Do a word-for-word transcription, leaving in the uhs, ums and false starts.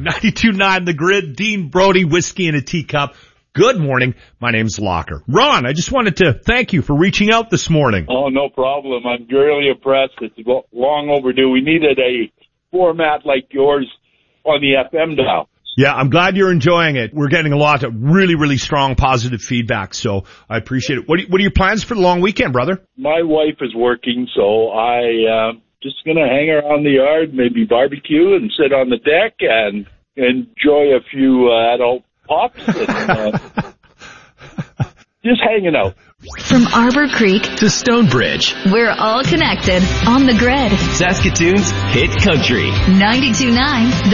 ninety-two point nine The Grid, Dean Brody, Whiskey in a Teacup. Good morning. My name's Locker. Ron, I just wanted to thank you for reaching out this morning. Oh, no problem. I'm really impressed. It's long overdue. We needed a format like yours on the F M dial. Yeah, I'm glad you're enjoying it. We're getting a lot of really, really strong positive feedback, so I appreciate it. What are, what are your plans for the long weekend, brother? My wife is working, so I uh, just going to hang around the yard, maybe barbecue and sit on the deck and enjoy a few uh, adult pops and uh, just hanging out. From Arbor Creek to Stonebridge, we're all connected on the grid. Saskatoon's hit country. ninety-two point nine The